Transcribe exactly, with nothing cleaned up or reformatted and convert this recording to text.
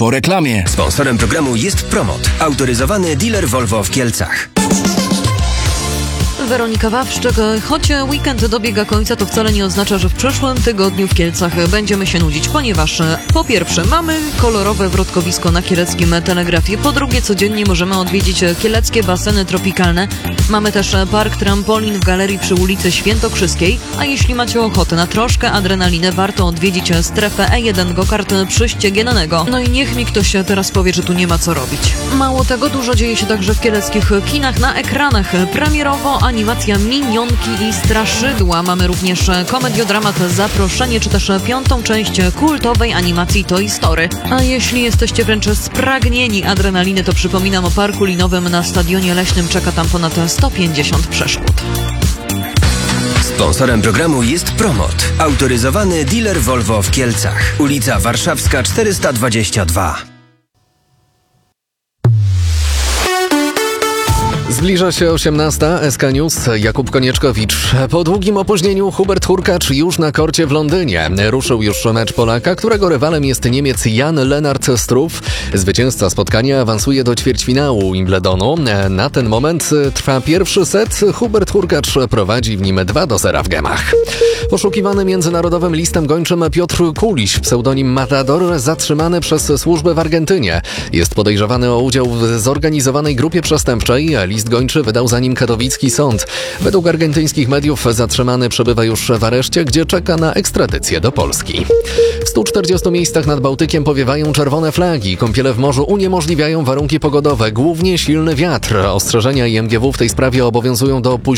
po reklamie. Sponsorem programu jest Promot, autoryzowany dealer Volvo w Kielcach. Weronika Wawrzyk. Choć weekend dobiega końca, to wcale nie oznacza, że w przyszłym tygodniu w Kielcach będziemy się nudzić, ponieważ po pierwsze mamy kolorowe wrotkowisko na kieleckim Telegrafie, po drugie codziennie możemy odwiedzić kieleckie baseny tropikalne. Mamy też park trampolin w galerii przy ulicy Świętokrzyskiej, a jeśli macie ochotę na troszkę adrenaliny, warto odwiedzić strefę E jeden Go-kart Przyściegiennego. No i niech mi ktoś teraz powie, że tu nie ma co robić. Mało tego, dużo dzieje się także w kieleckich kinach. Na ekranach premierowo animacja Minionki i Straszydła. Mamy również komediodramat Zaproszenie, czy też piątą część kultowej animacji Toy Story. A jeśli jesteście wręcz spragnieni adrenaliny, to przypominam o parku linowym na Stadionie Leśnym. Czeka tam ponad sto pięćdziesiąt przeszkód. Sponsorem programu jest Promot, autoryzowany dealer Volvo w Kielcach. Ulica Warszawska czterysta dwadzieścia dwa. Zbliża się osiemnasta. S K News. Jakub Konieczkowicz. Po długim opóźnieniu Hubert Hurkacz już na korcie w Londynie. Ruszył już mecz Polaka, którego rywalem jest Niemiec Jan Lennart Struff. Zwycięzca spotkania awansuje do ćwierćfinału Wimbledonu. Na ten moment trwa pierwszy set. Hubert Hurkacz prowadzi w nim dwa do zera w gemach. Poszukiwany międzynarodowym listem gończym Piotr Kuliś, pseudonim Matador, zatrzymany przez służby w Argentynie. Jest podejrzewany o udział w zorganizowanej grupie przestępczej. List gończy wydał za nim katowicki sąd. Według argentyńskich mediów zatrzymany przebywa już w areszcie, gdzie czeka na ekstradycję do Polski. W stu czterdziestu miejscach nad Bałtykiem powiewają czerwone flagi. Kąpiele w morzu uniemożliwiają warunki pogodowe, głównie silny wiatr. Ostrzeżenia I M G W w tej sprawie obowiązują do późnego